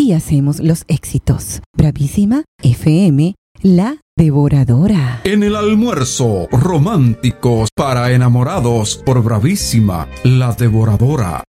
y hacemos los éxitos. Bravísima FM, la devoradora. En el almuerzo, románticos para enamorados por Bravísima, la devoradora.